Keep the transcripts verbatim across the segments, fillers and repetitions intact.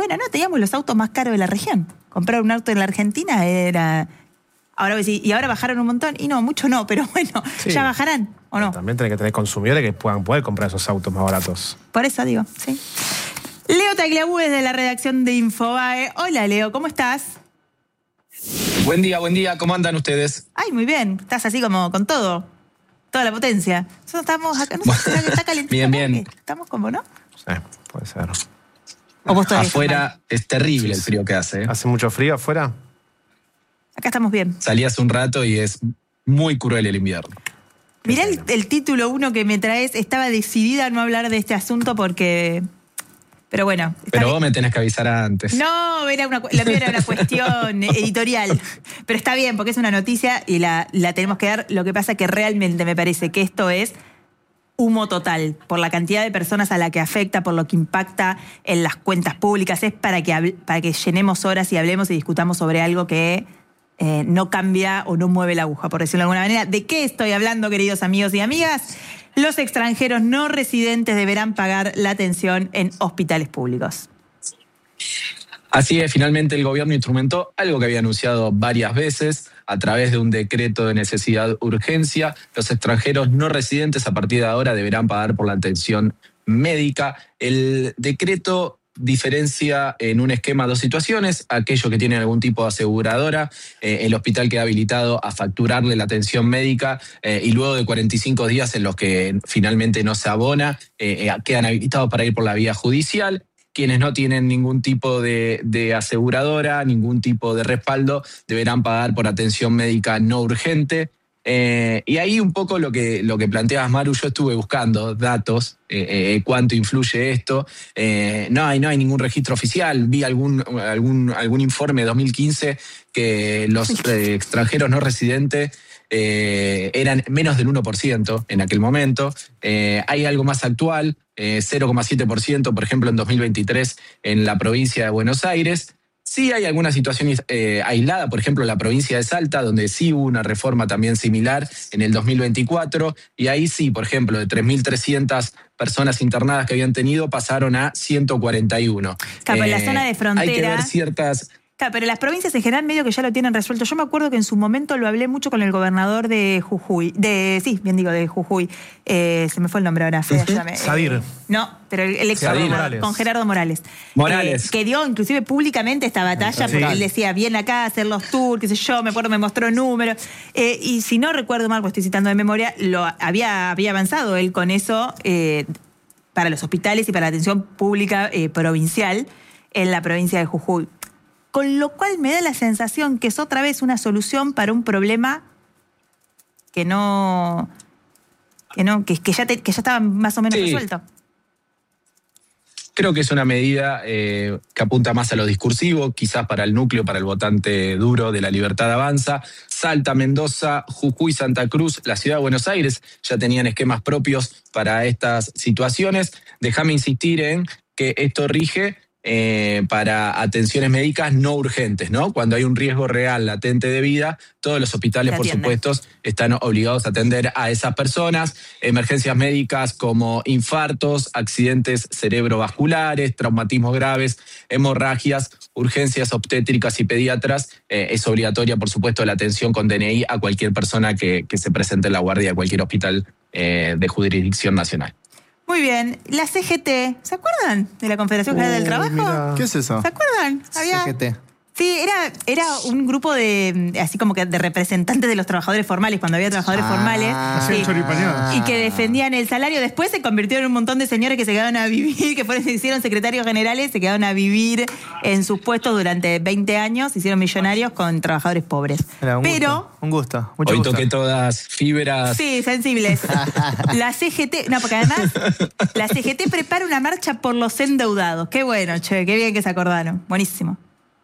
bueno, no, teníamos los autos más caros de la región. Comprar un auto en la Argentina era... Ahora voy a decir, y ahora bajaron un montón. Y no, mucho no, pero bueno, sí. Ya bajarán, ¿o no? También tiene que tener consumidores que puedan poder comprar esos autos más baratos. Por eso digo, sí. Leo Tagliabue desde la redacción de Infobae. Hola, Leo, ¿cómo estás? Buen día, buen día. ¿Cómo andan ustedes? Ay, muy bien. Estás así como con todo. Toda la potencia. Nosotros estamos acá, no sé, está calentito. Bien, bien. Estamos como, ¿no? Sí, puede ser. ¿O vos afuera es terrible el frío que hace. ¿eh? ¿Hace mucho frío afuera? Acá estamos bien. Salí hace un rato y es muy cruel el invierno. Mirá el, el título uno que me traes. Estaba decidida a no hablar de este asunto porque... Pero bueno. Pero bien. Vos me tenés que avisar antes. No, era una, la mía era una cuestión editorial. Pero está bien, porque es una noticia y la, la tenemos que dar. Lo que pasa es que realmente me parece que esto es humo total, por la cantidad de personas a la que afecta, por lo que impacta en las cuentas públicas. Es para que, para que llenemos horas y hablemos y discutamos sobre algo que eh, no cambia o no mueve la aguja, por decirlo de alguna manera. ¿De qué estoy hablando, queridos amigos y amigas? Los extranjeros no residentes deberán pagar la atención en hospitales públicos. Así es, finalmente el gobierno instrumentó algo que había anunciado varias veces a través de un decreto de necesidad urgencia. Los extranjeros no residentes a partir de ahora deberán pagar por la atención médica. El decreto diferencia en un esquema dos situaciones: aquellos que tienen algún tipo de aseguradora, eh, el hospital queda habilitado a facturarle la atención médica eh, y luego de cuarenta y cinco días en los que finalmente no se abona, eh, eh, quedan habilitados para ir por la vía judicial. Quienes no tienen ningún tipo de, de aseguradora, ningún tipo de respaldo, deberán pagar por atención médica no urgente. Eh, y ahí un poco lo que, lo que planteabas, Maru, yo estuve buscando datos, eh, eh, cuánto influye esto. Eh, no, hay, no hay ningún registro oficial. Vi algún, algún, algún informe de dos mil quince que los eh, extranjeros no residentes eh, eran menos del uno por ciento en aquel momento. Eh, hay algo más actual, eh, cero coma siete por ciento, por ejemplo, en dos mil veintitrés en la provincia de Buenos Aires. Sí hay algunas situaciones eh, aisladas, por ejemplo, en la provincia de Salta, donde sí hubo una reforma también similar en el dos mil veinticuatro, y ahí sí, por ejemplo, de tres mil trescientas personas internadas que habían tenido, pasaron a ciento cuarenta y uno. Claro, eh, en la zona de frontera... Hay que ver ciertas... Claro, pero las provincias en general medio que ya lo tienen resuelto. Yo me acuerdo que en su momento lo hablé mucho con el gobernador de Jujuy. De, sí, bien digo, de Jujuy. Eh, se me fue el nombre ahora. Fea, uh-huh. Sadir. Eh, no, pero el, el ex gobernador, con Gerardo Morales. Morales. Eh, que dio inclusive públicamente esta batalla, sí. Porque él decía, viene acá a hacer los tours, qué sé yo, me acuerdo, me mostró números. Eh, y si no recuerdo mal, pues estoy citando de memoria, lo había, había avanzado él con eso eh, para los hospitales y para la atención pública eh, provincial en la provincia de Jujuy. Con lo cual me da la sensación que es otra vez una solución para un problema que no, que no, que, que, ya, te, que ya estaba más o menos sí. resuelto. Creo que es una medida eh, que apunta más a lo discursivo, quizás para el núcleo, para el votante duro de La Libertad Avanza. Salta, Mendoza, Jujuy, Santa Cruz, la ciudad de Buenos Aires ya tenían esquemas propios para estas situaciones. Déjame insistir en que esto rige Eh, para atenciones médicas no urgentes, ¿no? Cuando hay un riesgo real latente de vida, todos los hospitales, por supuesto, están obligados a atender a esas personas. Emergencias médicas como infartos, accidentes cerebrovasculares, traumatismos graves, hemorragias, urgencias obstétricas y pediatras. Eh, es obligatoria, por supuesto, la atención con D N I a cualquier persona que, que se presente en la guardia de cualquier hospital eh, de jurisdicción nacional. Muy bien. La C G T, ¿se acuerdan de la Confederación General uh, del Trabajo? Mira. ¿Qué es eso? ¿Se acuerdan? Había... C G T. Sí, era, era un grupo de, así como que de representantes de los trabajadores formales, cuando había trabajadores ah, formales. Sí, y que defendían el salario. Después se convirtieron en un montón de señores que se quedaron a vivir, que fueron, se hicieron secretarios generales, se quedaron a vivir en sus puestos durante veinte años, se hicieron millonarios con trabajadores pobres. Era un Pero... Gusto, un gusto. Mucho Hoy gusto. toqué todas fibras. Sí, sensibles. La C G T... No, porque además la C G T prepara una marcha por los endeudados. Qué bueno, che, qué bien que se acordaron. Buenísimo.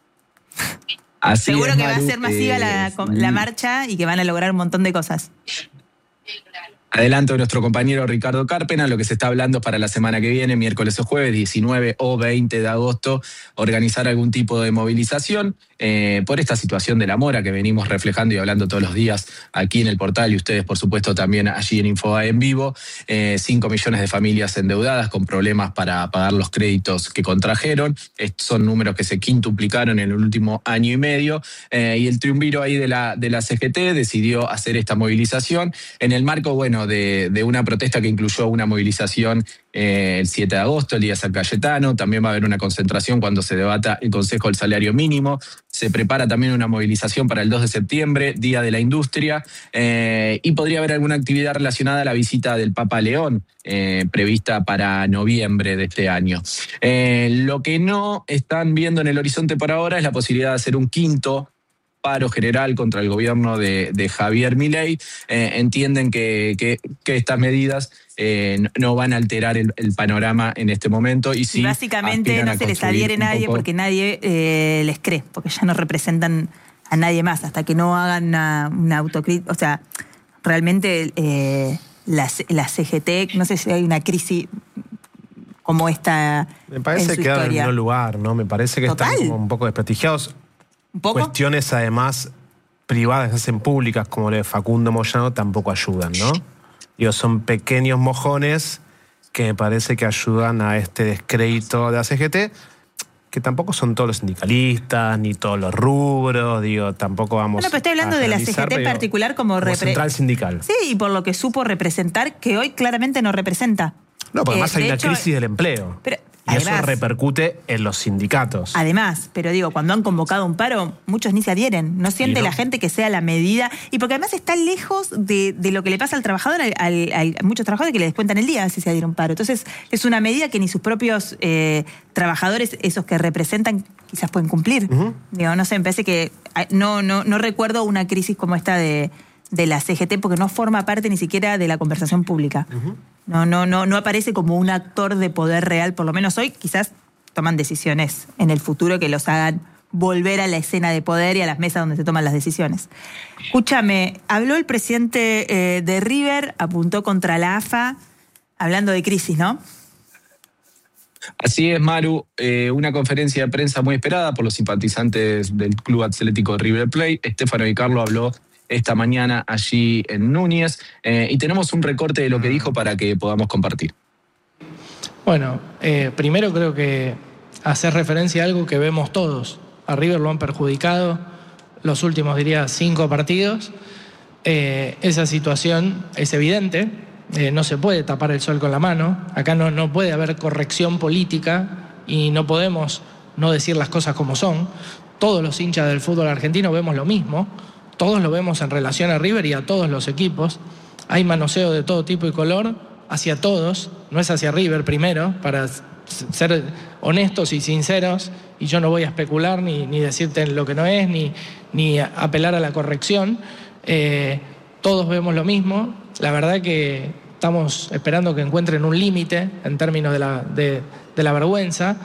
Así Seguro es, que Maru, va a ser masiva eh, la, la marcha y que van a lograr un montón de cosas. Adelanto de nuestro compañero Ricardo Carpena, lo que se está hablando para la semana que viene, miércoles o jueves, diecinueve o veinte de agosto, organizar algún tipo de movilización eh, por esta situación de la mora que venimos reflejando y hablando todos los días aquí en el portal y ustedes, por supuesto, también allí en Infobae en vivo. Eh, cinco millones de familias endeudadas con problemas para pagar los créditos que contrajeron. Estos son números que se quintuplicaron en el último año y medio. Eh, y el triunviro ahí de la, de la C G T decidió hacer esta movilización en el marco, bueno, De, de una protesta que incluyó una movilización eh, el siete de agosto, el día de San Cayetano. También va a haber una concentración cuando se debata el Consejo del Salario Mínimo. Se prepara también una movilización para el dos de septiembre, Día de la Industria, eh, y podría haber alguna actividad relacionada a la visita del Papa León, eh, prevista para noviembre de este año. Eh, lo que no están viendo en el horizonte por ahora es la posibilidad de hacer un quinto paro general contra el gobierno de, de Javier Milei. Eh, entienden que, que, que estas medidas eh, no, no van a alterar el, el panorama en este momento. Y, sí, y básicamente no se les adhiere nadie poco... porque nadie eh, les cree, porque ya no representan a nadie más, hasta que no hagan una, una autocrítica. O sea, realmente eh, la, la C G T, no sé si hay una crisis como esta. Me parece que quedaron en un lugar, ¿no? Me parece que Total. están como un poco desprestigiados. ¿Un poco? Cuestiones además privadas que se hacen públicas como la de Facundo Moyano tampoco ayudan, ¿no? Digo, son pequeños mojones que me parece que ayudan a este descrédito de la C G T, que tampoco son todos los sindicalistas, ni todos los rubros, digo, tampoco vamos a... Bueno, pero estoy hablando de la C G T en particular como... como repre... central sindical. Sí, y por lo que supo representar, que hoy claramente no representa. No, porque eh, además hay una hecho, crisis del empleo. Pero, y además, eso repercute en los sindicatos. Además, pero digo, cuando han convocado un paro, muchos ni se adhieren. No siente no. la gente que sea la medida. Y porque además está lejos de, de lo que le pasa al trabajador, al, al, al, a muchos trabajadores que le descuentan el día si se adhiere a un paro. Entonces, es una medida que ni sus propios eh, trabajadores, esos que representan, quizás pueden cumplir. Uh-huh. Digo, no sé, me parece que no, no, no recuerdo una crisis como esta de, de la C G T, porque no forma parte ni siquiera de la conversación pública. Uh-huh. No, no, no, no aparece como un actor de poder real, por lo menos hoy. Quizás toman decisiones en el futuro que los hagan volver a la escena de poder y a las mesas donde se toman las decisiones. Escúchame, habló el presidente eh, de River, apuntó contra la A F A, hablando de crisis, ¿no? Así es, Maru, eh, una conferencia de prensa muy esperada por los simpatizantes del Club Atlético River Plate. Estefano Di Carlo habló esta mañana allí en Núñez, eh, y tenemos un recorte de lo que dijo para que podamos compartir. Bueno, eh, primero creo que hacer referencia a algo que vemos todos. A River lo han perjudicado los últimos, diría, cinco partidos. Eh, esa situación es evidente, eh, no se puede tapar el sol con la mano. Acá no, no puede haber corrección política y no podemos no decir las cosas como son. Todos los hinchas del fútbol argentino vemos lo mismo. Todos lo vemos en relación a River y a todos los equipos. Hay manoseo de todo tipo y color hacia todos, no es hacia River primero, para ser honestos y sinceros, y yo no voy a especular ni, ni decirte lo que no es, ni, ni apelar a la corrección. Eh, todos vemos lo mismo. La verdad que estamos esperando que encuentren un límite en términos de la, de, de la vergüenza.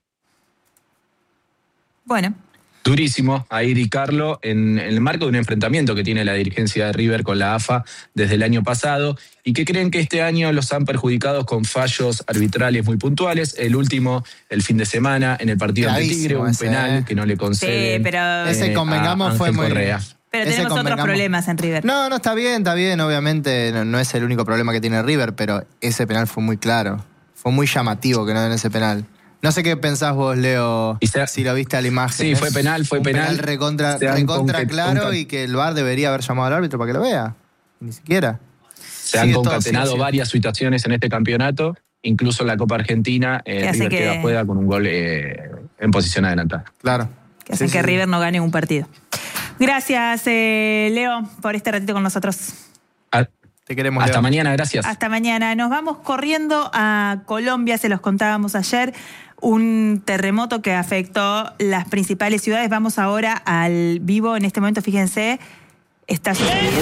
Bueno. Durísimo ahí Di Carlo en, en el marco de un enfrentamiento que tiene la dirigencia de River con la A F A desde el año pasado y que creen que este año los han perjudicado con fallos arbitrales muy puntuales. El último, el fin de semana, en el partido ante Tigre, un ese, penal eh. que no le conceden. Sí, pero eh, ese convengamos fue muy Correa. Pero tenemos otros problemas en River. No, no, está bien, está bien, obviamente no, no es el único problema que tiene River, pero ese penal fue muy claro. Fue muy llamativo que no den ese penal. No sé qué pensás vos, Leo, se, si lo viste a la imagen. Sí, fue penal, fue un penal. penal recontra, recontra conca, claro conca. Y que el V A R debería haber llamado al árbitro para que lo vea. Ni siquiera. Se han concatenado todo, varias situaciones en este campeonato, incluso en la Copa Argentina, eh, River que... queda fuera con un gol eh, en posición adelantada. Claro. Que hacen sí, que sí. River no gane un partido. Gracias, eh, Leo, por este ratito con nosotros. A... Te queremos, Hasta Leo. mañana, gracias. Hasta mañana. Nos vamos corriendo a Colombia, se los contábamos ayer. Un terremoto que afectó las principales ciudades. Vamos ahora al vivo. En este momento, fíjense, está sucediendo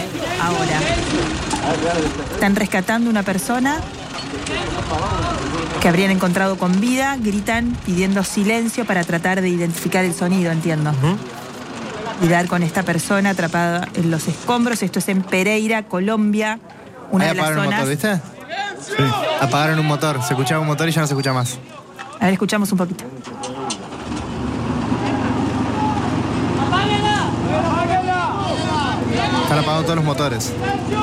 ahora. Están rescatando una persona que habrían encontrado con vida. Gritan pidiendo silencio para tratar de identificar el sonido, entiendo. Uh-huh. Y dar con esta persona atrapada en los escombros. Esto es en Pereira, Colombia. una Ahí de las apagaron zonas. un motor, ¿viste? Sí. Apagaron un motor, se escuchaba un motor y ya no se escucha más. A ver, escuchamos un poquito. Están apagando todos los motores.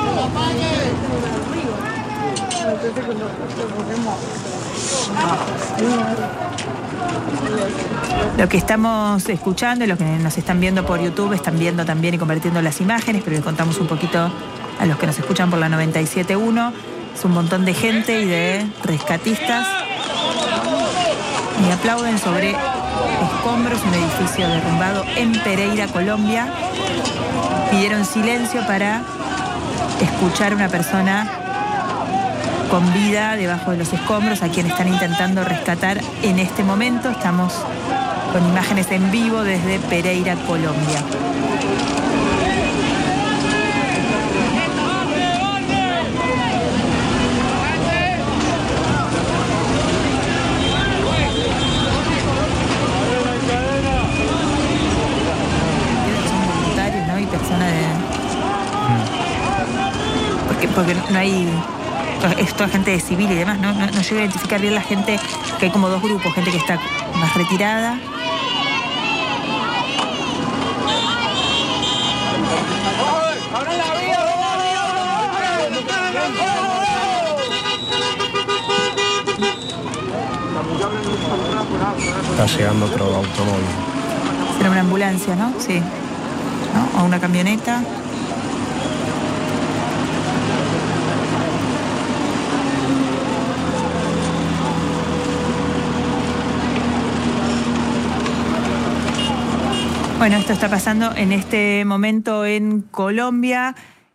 Lo que estamos escuchando y los que nos están viendo por YouTube están viendo también y compartiendo las imágenes, pero les contamos un poquito a los que nos escuchan por la noventa y siete punto uno. Es un montón de gente y de rescatistas y aplauden sobre escombros, un edificio derrumbado en Pereira, Colombia. Pidieron silencio para escuchar a una persona con vida debajo de los escombros, a quien están intentando rescatar en este momento. Estamos con imágenes en vivo desde Pereira, Colombia. Son voluntarios, ¿no? Y personas de... Porque, porque no hay... Es toda gente de civil y demás, ¿no? No, no llego a identificar bien la gente, que hay como dos grupos, gente que está más retirada. Está llegando otro automóvil. Será una ambulancia, ¿no? Sí. ¿No? O una camioneta. Bueno, esto está pasando en este momento en Colombia.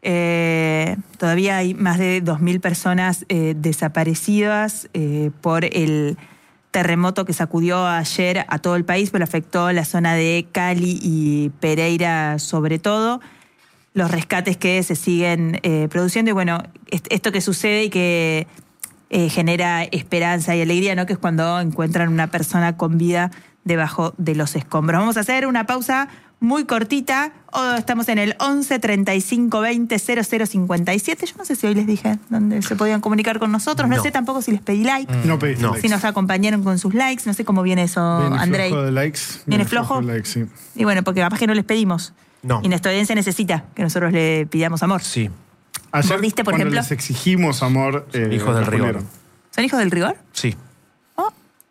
Eh, todavía hay más de dos mil personas eh, desaparecidas eh, por el terremoto que sacudió ayer a todo el país, pero afectó la zona de Cali y Pereira sobre todo. Los rescates que se siguen eh, produciendo y bueno, esto que sucede y que eh, genera esperanza y alegría, ¿no? Que es cuando encuentran una persona con vida debajo de los escombros. Vamos a hacer una pausa muy cortita. Oh, estamos en el once treinta y cinco veinte cero cero cincuenta y siete. Yo no sé si hoy les dije dónde se podían comunicar con nosotros. No, no sé tampoco si les pedí like. Mm. No pedí no. likes. Si nos acompañaron con sus likes. No sé cómo viene eso, viene Andrei. Flojo de likes. ¿Viene, viene flojo? flojo de likes, sí. Y bueno, porque capaz que no les pedimos. No. Y nuestra audiencia necesita que nosotros le pidamos amor. Sí. Ayer, ¿Mordiste, por cuando ejemplo? les exigimos amor... Eh, Hijos del rigor. respondieron. ¿Son hijos del rigor? Sí. Oh.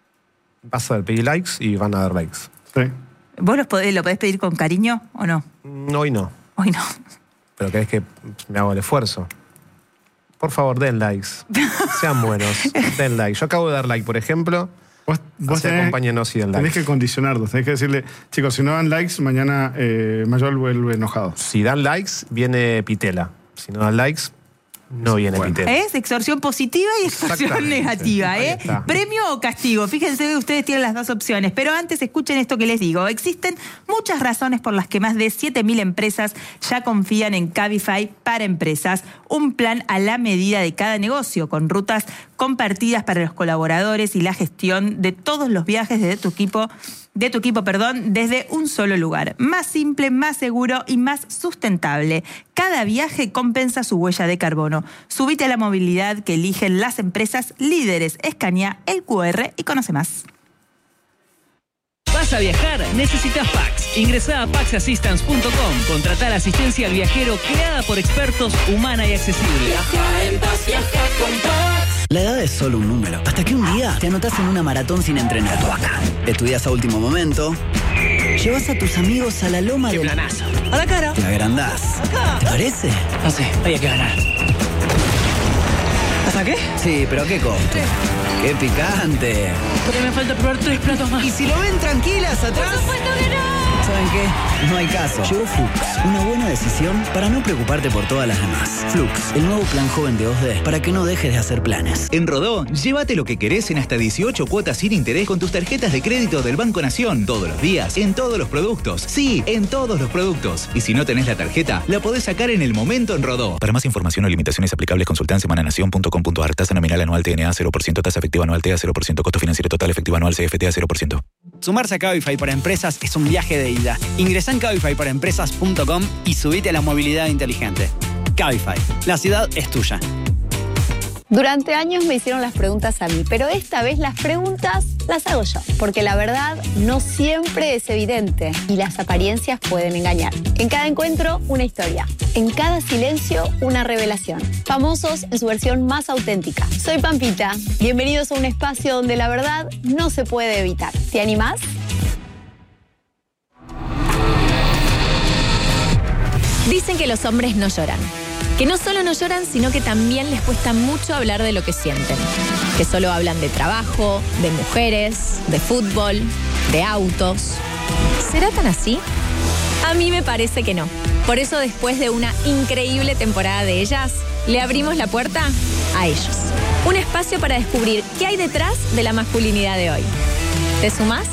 Vas a pedir likes y van a dar likes. Sí. ¿Vos los podés, lo podés pedir con cariño o no? Hoy no. Hoy no. Pero querés que me hago el esfuerzo. Por favor, den likes. Sean buenos. Den like. Yo acabo de dar like, por ejemplo. Vos, vos Así tenés, acompáñenos y den likes. tenés que condicionarlos. Tenés que decirle, chicos, si no dan likes, mañana eh, Mayol vuelve enojado. Si dan likes, viene Pitela. Si no dan likes, no viene Bueno. Pitela. Es extorsión positiva y extorsión Exactamente. negativa, Ahí ¿eh? está. Premio o castigo. Fíjense, ustedes tienen las dos opciones. Pero antes escuchen esto que les digo. Existen muchas razones por las que más de siete mil empresas ya confían en Cabify para empresas. Un plan a la medida de cada negocio, con rutas compartidas para los colaboradores y la gestión de todos los viajes de tu equipo, de tu equipo, perdón, desde un solo lugar. Más simple, más seguro y más sustentable. Cada viaje compensa su huella de carbono. Subite a la movilidad que eligen las empresas líderes. Escanea el cu erre y conoce más. ¿Vas a viajar? Necesitas Pax. Ingresá a pax assistance punto com. Contratá la asistencia al viajero creada por expertos, humana y accesible. Viaja en paz, viaja con Pax. La edad es solo un número. Hasta que un día te anotás en una maratón sin entrenar. Estudias a último momento. Llevas a tus amigos a la loma ¡Qué del... planazo! ¡A la cara! Te agrandás. Acá. ¿Te parece? No sé, había que ganar. ¿Hasta qué? Sí, pero ¿a qué costo? ¡Qué picante! Porque me falta probar tres platos más. Y si lo ven tranquilas atrás... ¿Saben qué? No hay caso. Llegó Flux, una buena decisión para no preocuparte por todas las demás. Flux, el nuevo plan joven de dos D para que no dejes de hacer planes. En Rodó, llévate lo que querés en hasta dieciocho cuotas sin interés con tus tarjetas de crédito del Banco Nación. Todos los días, en todos los productos. Sí, en todos los productos. Y si no tenés la tarjeta, la podés sacar en el momento en Rodó. Para más información o limitaciones aplicables, consulta en semananación punto com punto ar. Tasa nominal anual T N A cero por ciento, tasa efectiva anual T A cero por ciento, costo financiero total efectivo anual C F T A cero por ciento. Sumarse a Cabify para empresas es un viaje de ida. Ingresá en cabify para empresas punto com y subite a la movilidad inteligente. Cabify, la ciudad es tuya. Durante años me hicieron las preguntas a mí, pero esta vez las preguntas las hago yo, porque la verdad no siempre es evidente y las apariencias pueden engañar. En cada encuentro, una historia. En cada silencio, una revelación. Famosos en su versión más auténtica. Soy Pampita. Bienvenidos a un espacio donde la verdad no se puede evitar. ¿Te animás? Dicen que los hombres no lloran. Que no solo no lloran, sino que también les cuesta mucho hablar de lo que sienten. Que solo hablan de trabajo, de mujeres, de fútbol, de autos. ¿Será tan así? A mí me parece que no. Por eso, después de una increíble temporada de ellas, le abrimos la puerta a ellos. Un espacio para descubrir qué hay detrás de la masculinidad de hoy. ¿Te sumás?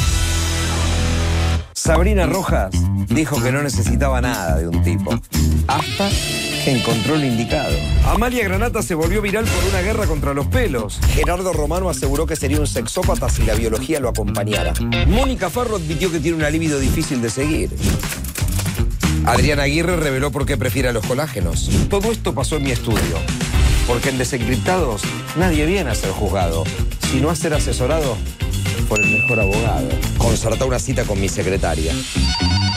Sabrina Rojas dijo que no necesitaba nada de un tipo, hasta que encontró el indicado. Amalia Granata se volvió viral por una guerra contra los pelos. Gerardo Romano aseguró que sería un sexópata si la biología lo acompañara. Mónica Farro admitió que tiene una libido difícil de seguir. Adriana Aguirre reveló por qué prefiere a los colágenos. Todo esto pasó en mi estudio, porque en Desencriptados nadie viene a ser juzgado, sino a ser asesorado por el mejor abogado. Concertá una cita con mi secretaria.